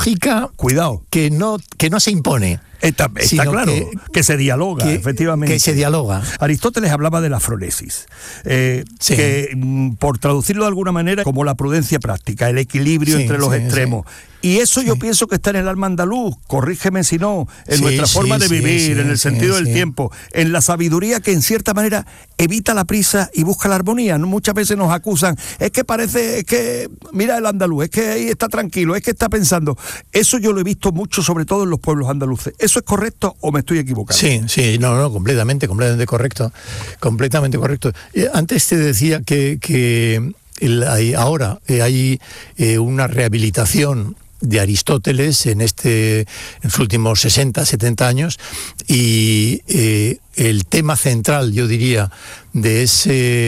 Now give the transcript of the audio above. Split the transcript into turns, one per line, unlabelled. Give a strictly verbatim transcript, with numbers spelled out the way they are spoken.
lógica,
cuidado,
que no, que no se impone.
Está, está claro, que, que se dialoga,
que,
efectivamente.
Que se dialoga.
Aristóteles hablaba de la fronesis, eh, sí. que, por traducirlo de alguna manera, como la prudencia práctica, el equilibrio sí, entre los sí, extremos. Sí. Y eso sí. yo pienso que está en el alma andaluz, corrígeme si no, en sí, nuestra forma sí, de vivir, sí, en el sí, sentido sí, del sí. tiempo, en la sabiduría que en cierta manera evita la prisa y busca la armonía. Muchas veces nos acusan, es que parece, es que, mira el andaluz, es que ahí está tranquilo, es que está pensando. Eso yo lo he visto mucho, sobre todo en los pueblos andaluces. ¿Eso es correcto o me estoy equivocando?
Sí, sí, no, no, completamente, completamente correcto, completamente correcto. Eh, antes te decía que, que el, hay, ahora eh, hay eh, una rehabilitación de Aristóteles en este en los últimos sesenta, setenta años, y eh, el tema central, yo diría, de ese